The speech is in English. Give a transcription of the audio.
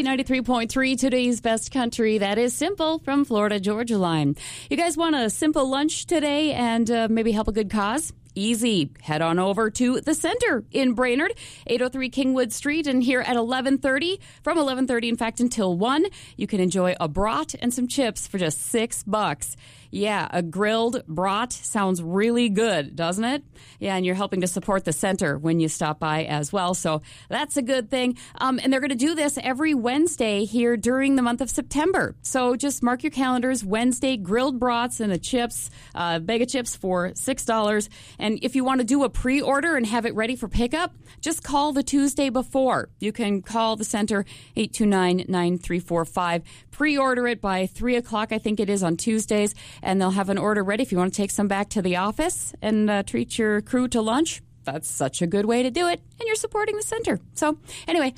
CJOB 93.3, today's best country. That is Simple from Florida Georgia Line. You guys want a simple lunch today and maybe help a good cause? Easy. Head on over to the center in Brainerd, 803 Kingwood Street, and here at 11:30, from 11:30, in fact, until 1, you can enjoy a brat and some chips for just $6. Yeah, a grilled brat sounds really good, doesn't it? Yeah, and you're helping to support the center when you stop by as well, so that's a good thing. And they're going to do this every Wednesday here during the month of September. So just mark your calendars, Wednesday, grilled brats and a bag of chips for $6. And if you want to do a pre-order and have it ready for pickup, just call the Tuesday before. You can call the center, 829-9345. Pre-order it by 3 o'clock, I think it is, on Tuesdays, and they'll have an order ready if you want to take some back to the office and treat your crew to lunch. That's such a good way to do it, and you're supporting the center. So anyway,